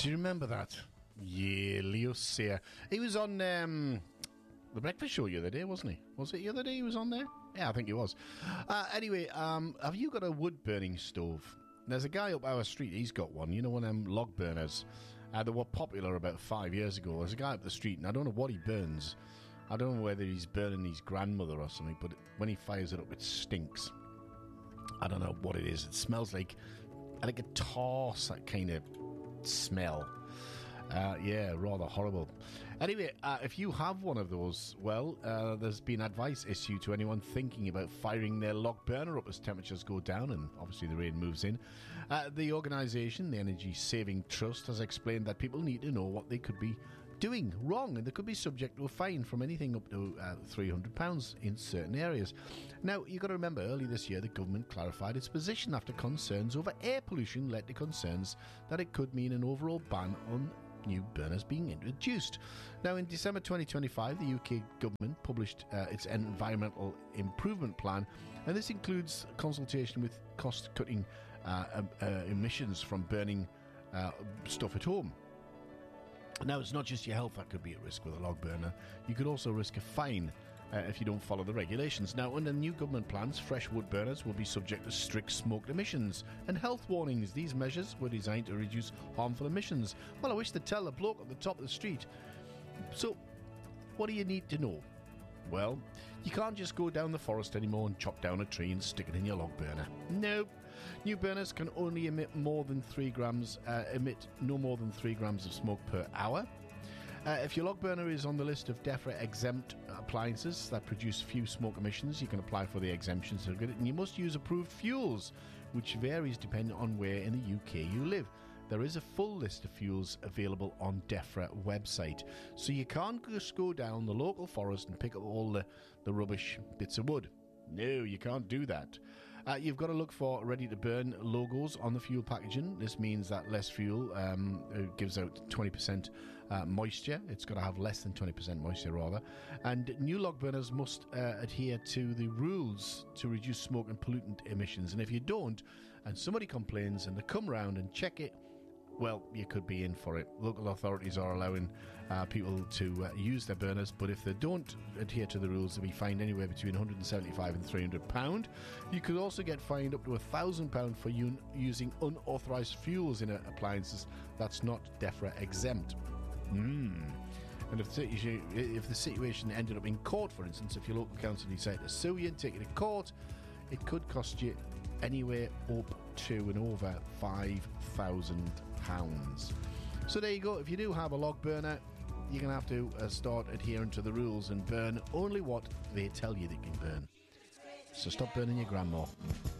Do you remember that? Yeah, Leo Sayer. He was on The Breakfast Show the other day, wasn't he? Was it the other day he was on there? Yeah, I think he was. Anyway, have you got a wood-burning stove? There's a guy up our street, he's got one. You know, one of them log burners. They were popular about 5 years ago. There's a guy up the street, and I don't know what he burns. I don't know whether he's burning his grandmother or something, but when he fires it up, it stinks. I don't know what it is. It smells like a tar, that kind of smell. Yeah, rather horrible. Anyway, if you have one of those, well, there's been advice issued to anyone thinking about firing their log burner up as temperatures go down and obviously the rain moves in. The organisation, the Energy Saving Trust, has explained that people need to know what they could be doing wrong, and they could be subject to a fine from anything up to £300 in certain areas. Now, you've got to remember, early this year the government clarified its position after concerns over air pollution led to concerns that it could mean an overall ban on new burners being introduced. Now, in December 2025, the UK government published its Environmental Improvement Plan, and this includes consultation with cost-cutting emissions from burning stuff at home. Now, it's not just your health that could be at risk with a log burner. You could also risk a fine if you don't follow the regulations. Now, under new government plans, fresh wood burners will be subject to strict smoke emissions and health warnings. These measures were designed to reduce harmful emissions. Well, I wish to tell the bloke at the top of the street. So, what do you need to know? Well, you can't just go down the forest anymore and chop down a tree and stick it in your log burner. Nope. New burners can only emit no more than 3 grams of smoke per hour. If your log burner is on the list of DEFRA exempt appliances that produce few smoke emissions, you can apply for the exemption certificate, and you must use approved fuels, which varies depending on where in the UK you live. There is a full list of fuels available on DEFRA website, so you can't just go down the local forest and pick up all the rubbish bits of wood. No, you can't do that. You've got to look for ready-to-burn logos on the fuel packaging. This means that less fuel gives out 20% moisture. It's got to have less than 20% moisture, rather. And new log burners must adhere to the rules to reduce smoke and pollutant emissions. And if you don't, and somebody complains and they come round and check it, well, you could be in for it. Local authorities are allowing people to use their burners, but if they don't adhere to the rules, they'll be fined anywhere between £175 and £300. You could also get fined up to £1,000 for using unauthorised fuels in appliances that's not DEFRA exempt. And if the situation ended up in court, for instance, if your local council decided to sue you and take you to court, it could cost you anywhere up to and over £5,000. So there you go. If you do have a log burner, you're going to have to start adhering to the rules and burn only what they tell you they can burn. So stop burning your grandma.